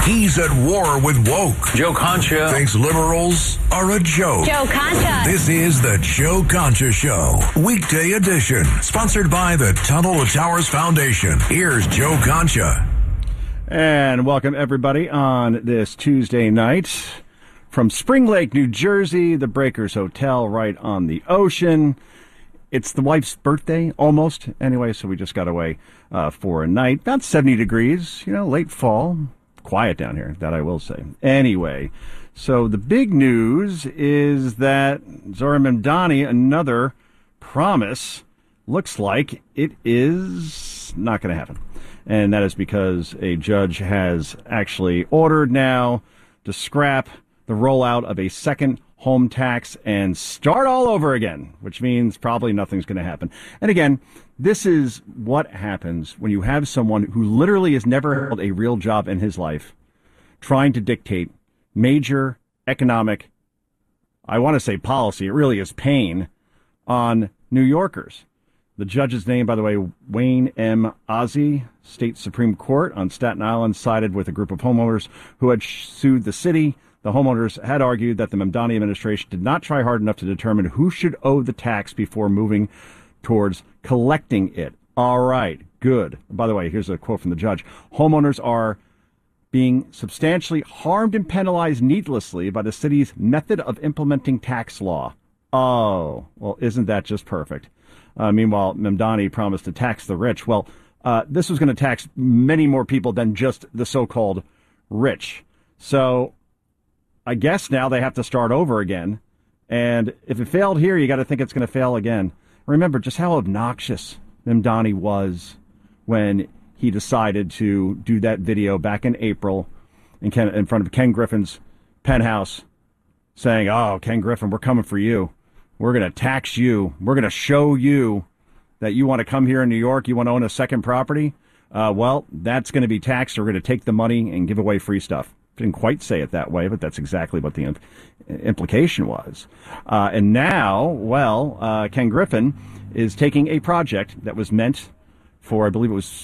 He's at war with woke. Joe Concha thinks liberals are a joke. Joe Concha. This is the Joe Concha Show, weekday edition, sponsored by the Tunnel to Towers Foundation. Here's Joe Concha. And welcome, everybody, on this Tuesday night from Spring Lake, New Jersey, the Breakers Hotel right on the ocean. It's the wife's birthday, almost. Anyway, so we just got away for a night. About 70 degrees, late fall. Quiet down here, that I will say. Anyway, so the big news is that Zohran Mamdani, another promise, looks like it is not going to happen. And that is because a judge has actually ordered now to scrap the rollout of a second home tax and start all over again, which means probably nothing's going to happen. And again, this is what happens when you have someone who literally has never held a real job in his life trying to dictate major economic, I want to say policy, it really is pain, on New Yorkers. The judge's name, by the way, Wayne M. Ozzie, State Supreme Court on Staten Island, sided with a group of homeowners who had sued the city. The homeowners had argued that the Mamdani administration did not try hard enough to determine who should owe the tax before moving towards collecting it. All right, good. By the way, here's a quote from the judge. Homeowners are being substantially harmed and penalized needlessly by the city's method of implementing tax law. Oh, well, isn't that just perfect? Meanwhile, Mamdani promised to tax the rich. Well, this was going to tax many more people than just the so-called rich. So I guess now they have to start over again. And if it failed here, you got to think it's going to fail again. Remember just how obnoxious Mamdani was when he decided to do that video back in April in front of Ken Griffin's penthouse saying, oh, Ken Griffin, we're coming for you. We're going to tax you. We're going to show you that you want to come here in New York. You want to own a second property. Well, that's going to be taxed. We're going to take the money and give away free stuff. Didn't quite say it that way, but that's exactly what the implication was. And now, Ken Griffin is taking a project that was meant for, I believe it was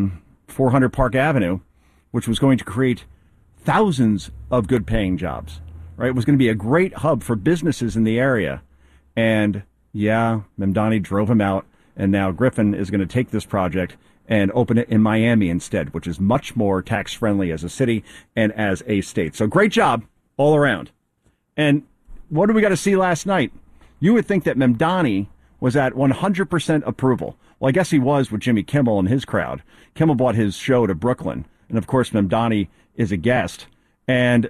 400 Park Avenue, which was going to create thousands of good-paying jobs. Right? It was going to be a great hub for businesses in the area. And, yeah, Mamdani drove him out, and now Griffin is going to take this project and open it in Miami instead, which is much more tax-friendly as a city and as a state. So great job all around. And what did we got to see last night? You would think that Mamdani was at 100% approval. Well, I guess he was with Jimmy Kimmel and his crowd. Kimmel brought his show to Brooklyn. And, of course, Mamdani is a guest. And,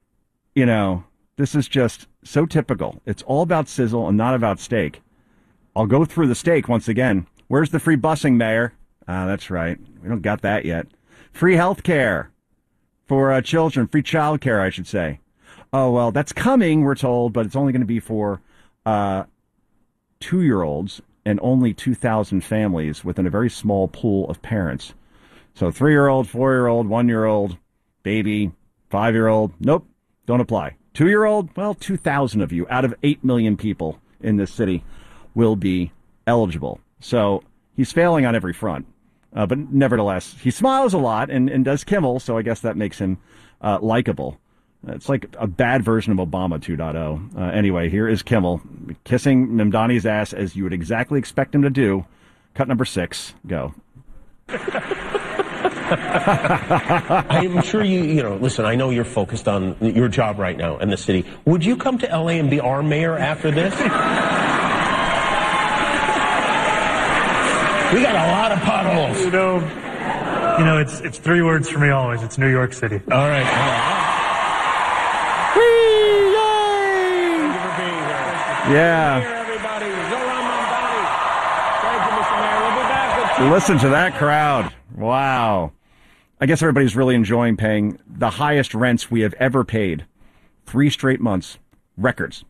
this is just so typical. It's all about sizzle and not about steak. I'll go through the steak once again. Where's the free busing, Mayor? That's right. We don't got that yet. Free health care for children. Free child care, I should say. Oh, well, that's coming, we're told, but it's only going to be for 2-year-olds and only 2,000 families within a very small pool of parents. So 3-year-old, 4-year-old, 1-year-old, baby, 5-year-old. Nope, don't apply. 2-year-old, well, 2,000 of you out of 8 million people in this city will be eligible. So he's failing on every front. But nevertheless, he smiles a lot and does Kimmel, so I guess that makes him likable. It's like a bad version of Obama 2.0. Anyway, here is Kimmel kissing Mamdani's ass as you would exactly expect him to do. Cut number 6. Go. I'm sure listen, I know you're focused on your job right now in the city. Would you come to L.A. and be our mayor after this? We got a lot of potholes. It's 3 words for me always. It's New York City. All right. Whee! Yay! Thank you for being here. Yeah. Here, everybody. Zohran Mamdani. Thank you, Mr. Mayor. We'll be back with Listen to that crowd. Wow. I guess everybody's really enjoying paying the highest rents we have ever paid. 3 straight months. Records.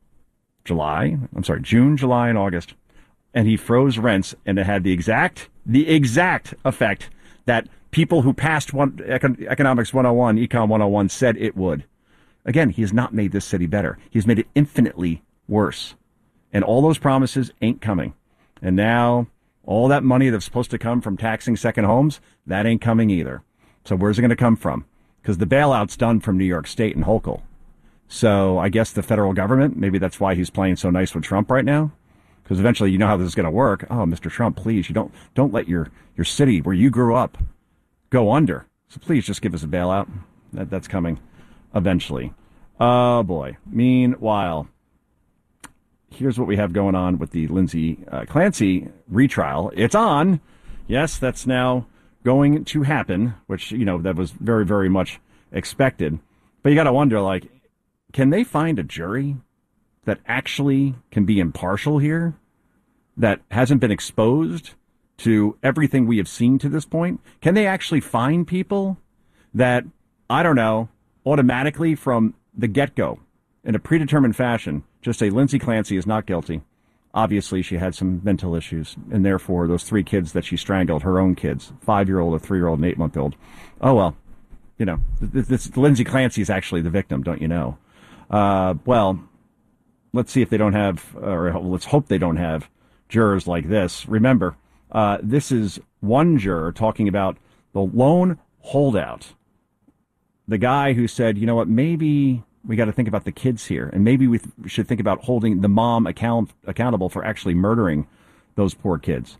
June, July, and August. And he froze rents, and it had the exact effect that people who passed Economics 101, Econ 101 said it would. Again, he has not made this city better. He's made it infinitely worse. And all those promises ain't coming. And now all that money that's supposed to come from taxing second homes, that ain't coming either. So where's it going to come from? because the bailout's done from New York State and Hochul. So I guess the federal government, maybe that's why he's playing so nice with Trump right now, because eventually you know how this is going to work. Oh, Mr. Trump, please, you don't let your city where you grew up go under. So please just give us a bailout. That's coming eventually. Oh, boy. Meanwhile, here's what we have going on with the Lindsay Clancy retrial. It's on. Yes, that's now going to happen, which, that was very, very much expected. But you got to wonder, like, can they find a jury that actually can be impartial here, that hasn't been exposed to everything we have seen to this point? Can they actually find people that, I don't know, automatically from the get-go, in a predetermined fashion, just say Lindsay Clancy is not guilty? Obviously, she had some mental issues, and therefore those 3 kids that she strangled, her own kids, 5-year-old, a 3-year-old, and 8-month-old. Oh, well, this Lindsay Clancy is actually the victim, don't you know? Well, let's see if they don't have, or let's hope they don't have jurors like this. Remember, this is one juror talking about the lone holdout. The guy who said, you know what, maybe we got to think about the kids here, and maybe we should think about holding the mom accountable for actually murdering those poor kids.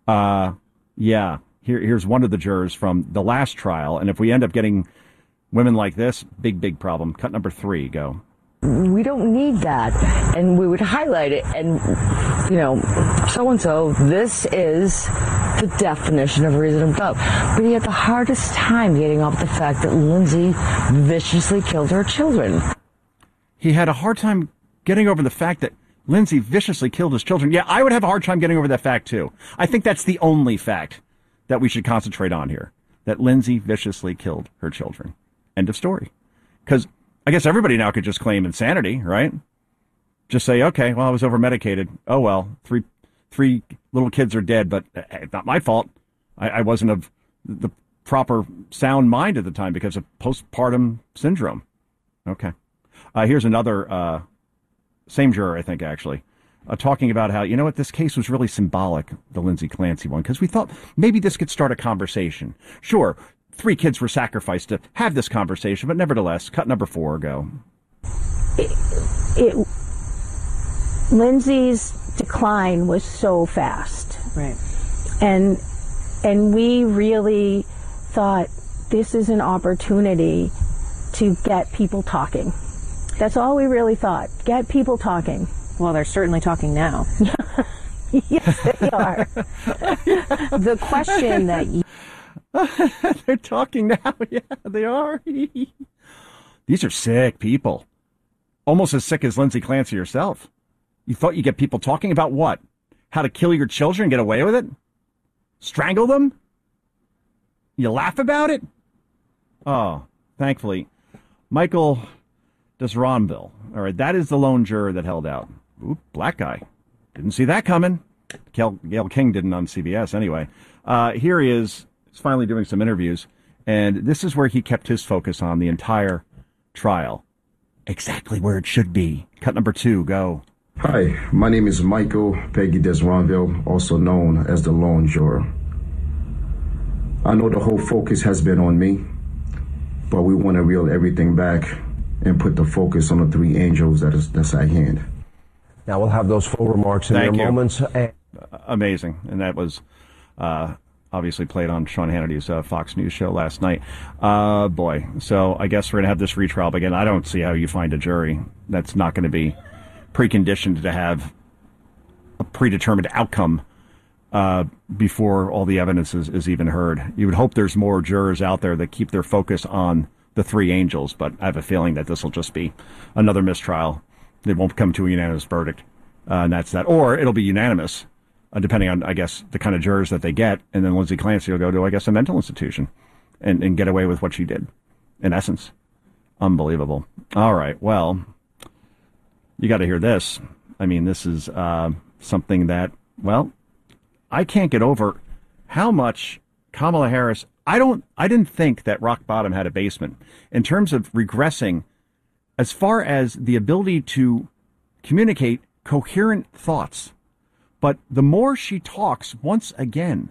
Yeah, here's one of the jurors from the last trial, and if we end up getting women like this, big problem. Cut number 3, go. We don't need that, and we would highlight it, and so-and-so, this is the definition of reasonable doubt. But he had the hardest time getting off the fact that Lindsay viciously killed her children. He had a hard time getting over the fact that Lindsay viciously killed his children. Yeah, I would have a hard time getting over that fact, too. I think that's the only fact that we should concentrate on here, that Lindsay viciously killed her children. End of story. Because I guess everybody now could just claim insanity, right? Just say, okay, well, I was over-medicated. Oh, well, three little kids are dead, but it's not my fault. I wasn't of the proper sound mind at the time because of postpartum syndrome. Okay. Here's another, same juror, I think, actually, talking about how, this case was really symbolic, the Lindsay Clancy one, because we thought maybe this could start a conversation. Sure, 3 kids were sacrificed to have this conversation, but nevertheless, cut number 4, go. Lindsay's decline was so fast. Right. And we really thought this is an opportunity to get people talking. That's all we really thought. Get people talking. Well, they're certainly talking now. Yes, they are. The question that they're talking now. Yeah, they are. These are sick people. Almost as sick as Lindsay Clancy herself. You thought you'd get people talking about what? How to kill your children and get away with it? Strangle them? You laugh about it? Oh, thankfully, Michael Desronville. All right, that is the lone juror that held out. Ooh, black guy. Didn't see that coming. Gayle King didn't on CBS anyway. Here he is. He's finally doing some interviews, and this is where he kept his focus on the entire trial. Exactly where it should be. Cut number 2, go. Hi, my name is Michael Peggy Desronville, also known as the lone juror. I know the whole focus has been on me, but we want to reel everything back and put the focus on the 3 angels that's at hand. Now we'll have those full remarks in Thank mere you. moments. Amazing. And that was obviously played on Sean Hannity's Fox News show last night. Boy. So I guess we're going to have this retrial. But again, I don't see how you find a jury that's not going to be preconditioned to have a predetermined outcome before all the evidence is even heard. You would hope there's more jurors out there that keep their focus on the 3 angels, but I have a feeling that this will just be another mistrial. They won't come to a unanimous verdict, and that's that. Or it'll be unanimous, depending on, I guess, the kind of jurors that they get, and then Lindsay Clancy will go to, I guess, a mental institution and get away with what she did, in essence. Unbelievable. All right, well, you got to hear this. I mean, this is something that, well, I can't get over how much Kamala Harris, I didn't think that rock bottom had a basement in terms of regressing as far as the ability to communicate coherent thoughts. But the more she talks, once again,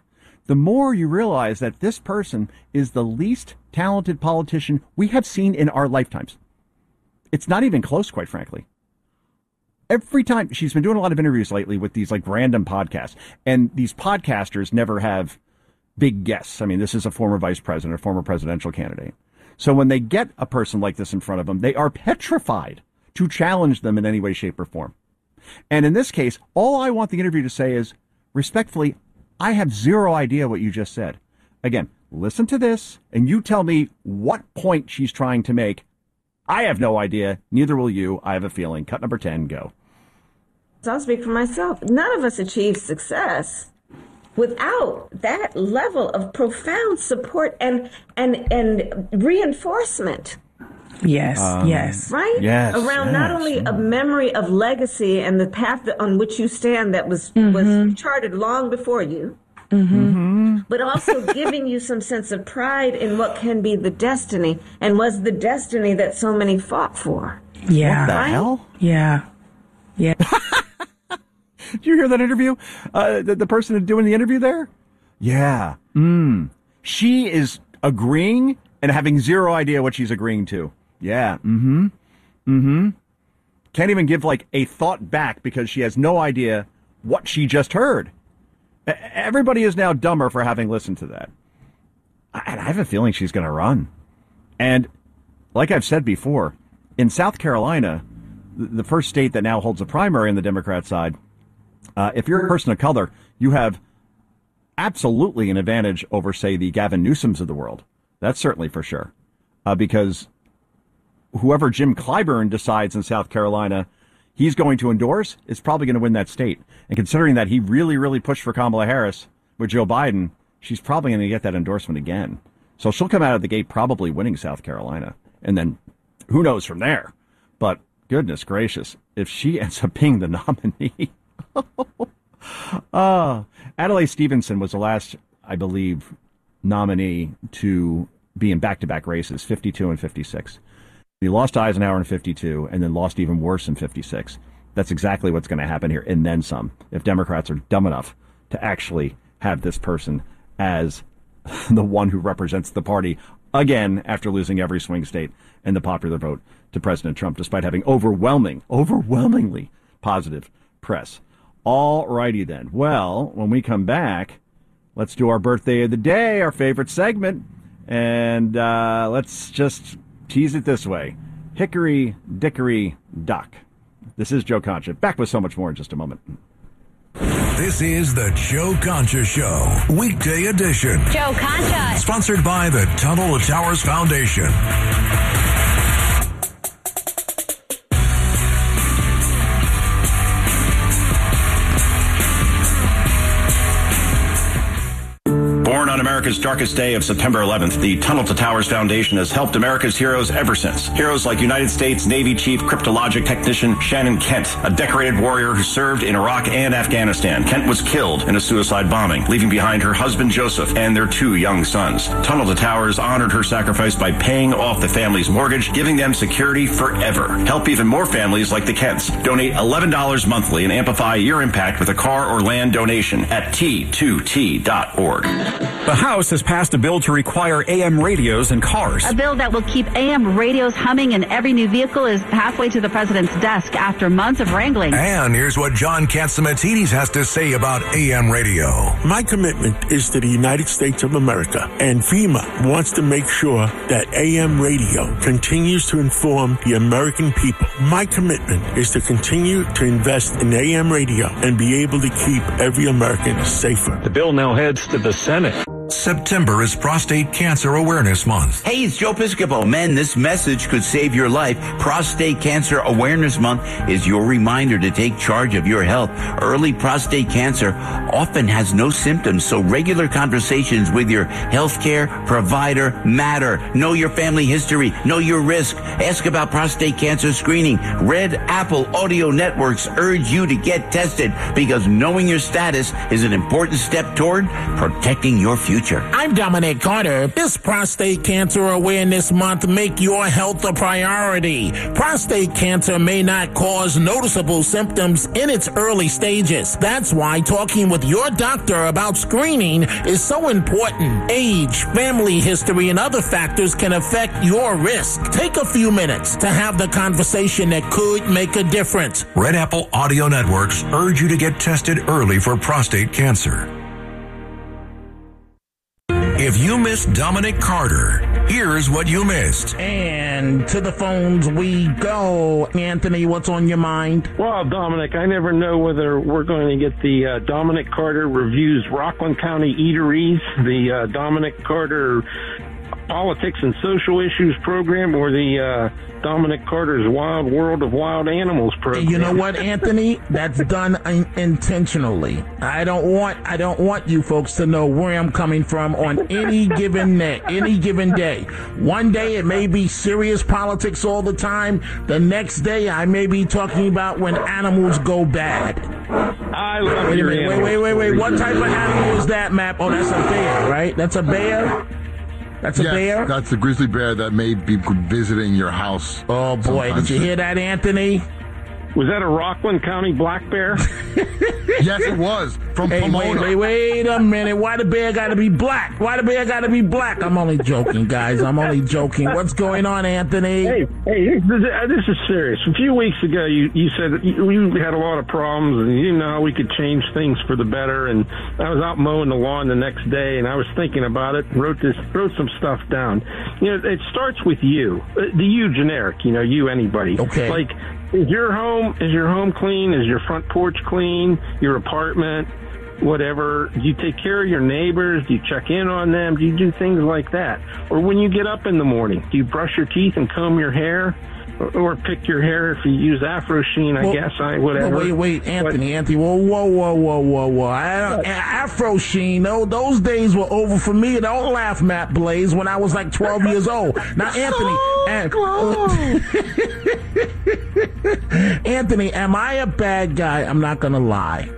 the more you realize that this person is the least talented politician we have seen in our lifetimes. It's not even close, quite frankly. Every time, she's been doing a lot of interviews lately with these like random podcasts, and these podcasters never have big guests. I mean, this is a former vice president, a former presidential candidate. So when they get a person like this in front of them, they are petrified to challenge them in any way, shape, or form. And in this case, all I want the interview to say is, respectfully, I have zero idea what you just said. Again, listen to this, and you tell me what point she's trying to make. I have no idea. Neither will you. I have a feeling. Cut number 10, go. So I'll speak for myself. None of us achieve success without that level of profound support and reinforcement. Yes, yes. Right? Yes, Around yes. not only a memory of legacy and the path on which you stand that was charted long before you, but also giving you some sense of pride in what can be the destiny and was the destiny that so many fought for. Yeah. What the Right? hell? Yeah. Yeah. Did you hear that interview? The person doing the interview there? Yeah. She is agreeing and having zero idea what she's agreeing to. Yeah. Can't even give like a thought back because she has no idea what she just heard. Everybody is now dumber for having listened to that. And I have a feeling she's going to run. And like I've said before, in South Carolina, the first state that now holds a primary on the Democrat side, if you're a person of color, you have absolutely an advantage over, say, the Gavin Newsoms of the world. That's certainly for sure. Because whoever Jim Clyburn decides in South Carolina he's going to endorse is probably going to win that state. And considering that he really, really pushed for Kamala Harris with Joe Biden, she's probably going to get that endorsement again. So she'll come out of the gate probably winning South Carolina. And then who knows from there? But goodness gracious, if she ends up being the nominee. Adlai Stevenson was the last, I believe, nominee to be in back-to-back races, 52 and 56. He lost Eisenhower in 52 and then lost even worse in 56. That's exactly what's going to happen here, and then some, if Democrats are dumb enough to actually have this person as the one who represents the party again after losing every swing state and the popular vote to President Trump, despite having overwhelmingly positive press. All righty then. Well, when we come back, let's do our birthday of the day, our favorite segment, and let's just tease it this way. Hickory Dickory Dock. This is Joe Concha. Back with so much more in just a moment. This is the Joe Concha Show, weekday edition. Joe Concha. Sponsored by the Tunnel to Towers Foundation. Born on America's darkest day of September 11th, the Tunnel to Towers Foundation has helped America's heroes ever since. Heroes like United States Navy Chief Cryptologic Technician Shannon Kent, a decorated warrior who served in Iraq and Afghanistan. Kent was killed in a suicide bombing, leaving behind her husband Joseph and their 2 young sons. Tunnel to Towers honored her sacrifice by paying off the family's mortgage, giving them security forever. Help even more families like the Kents. Donate $11 monthly and amplify your impact with a car or land donation at T2T.org. The House has passed a bill to require AM radios in cars. A bill that will keep AM radios humming in every new vehicle is halfway to the president's desk after months of wrangling. And here's what John Catsimatidis has to say about AM radio. My commitment is to the United States of America, and FEMA wants to make sure that AM radio continues to inform the American people. My commitment is to continue to invest in AM radio and be able to keep every American safer. The bill now heads to the Senate. September is Prostate Cancer Awareness Month. Hey, it's Joe Piscopo. Men, this message could save your life. Prostate Cancer Awareness Month is your reminder to take charge of your health. Early prostate cancer often has no symptoms, so regular conversations with your healthcare provider matter. Know your family history. Know your risk. Ask about prostate cancer screening. Red Apple Audio Networks urge you to get tested because knowing your status is an important step toward protecting your future. Cancer. I'm Dominic Carter. This Prostate Cancer Awareness Month, make your health a priority. Prostate cancer may not cause noticeable symptoms in its early stages. That's why talking with your doctor about screening is so important. Age, family history, and other factors can affect your risk. Take a few minutes to have the conversation that could make a difference. Red Apple Audio Networks urge you to get tested early for prostate cancer. If you missed Dominic Carter, here's what you missed. And to the phones we go. Anthony, what's on your mind? Well, Dominic, I never know whether we're going to get the Dominic Carter Reviews Rockland County Eateries, the Dominic Carter Politics and Social Issues program, or the Dominic Carter's Wild World of Wild Animals program. You know what, Anthony? That's done intentionally. I don't want you folks to know where I'm coming from on any given day. One day it may be serious politics all the time. The next day I may be talking about when animals go bad. I love your animals. Wait. What type of animal is that, Map? Oh, that's a bear, right? That's a bear? That's a bear? That's the grizzly bear that may be visiting your house. Oh, boy. Did you hear that, Anthony? Was that a Rockland County black bear? Yes, it was. From Pomona. Wait a minute. Why the bear got to be black? I'm only joking, guys. I'm only joking. What's going on, Anthony? Hey, this is serious. A few weeks ago, you said you had a lot of problems, and you didn't know how we could change things for the better. And I was out mowing the lawn the next day, and I was thinking about it, and wrote some stuff down. You know, it starts with you, the you generic. You know, you anybody. Okay. Like, is your home clean? Is your front porch clean? Your apartment? Whatever. Do you take care of your neighbors? Do you check in on them? Do you do things like that? Or when you get up in the morning, do you brush your teeth and comb your hair? Or pick your hair if you use Afro Sheen, whatever. Wait, Anthony. Whoa. Afro Sheen, Those days were over for me. Don't laugh, Matt Blaze, when I was like 12 years old. Now, Anthony, am I a bad guy? I'm not going to lie.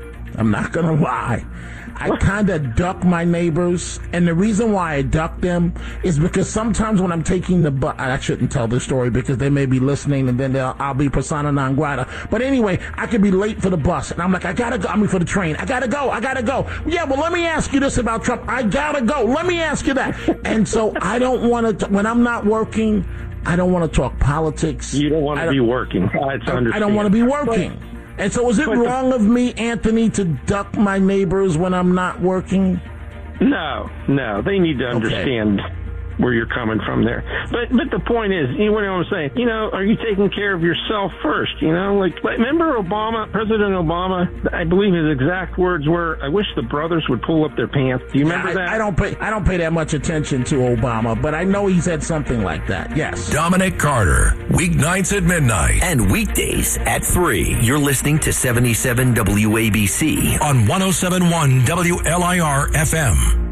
I kind of duck my neighbors, and the reason why I duck them is because sometimes when I'm taking the bus, I shouldn't tell this story because they may be listening, and then I'll be persona non grata. But anyway, I could be late for the bus, and I'm like, for the train. I gotta go. Yeah, well, let me ask you this about Trump. I gotta go. Let me ask you that. And so I don't want to, when I'm not working, I don't want to talk politics. You don't want to be working. I don't want to be working. And so is it wrong of me, Anthony, to duck my neighbors when I'm not working? No. They need to understand where you're coming from there. But the point is, you know what I'm saying? Are you taking care of yourself first? Like remember President Obama, I believe his exact words were, I wish the brothers would pull up their pants. Do you remember that? I don't pay that much attention to Obama, but I know he said something like that. Yes. Dominic Carter, weeknights at midnight and weekdays at 3. You're listening to 77 WABC on 107.1 WLIR FM.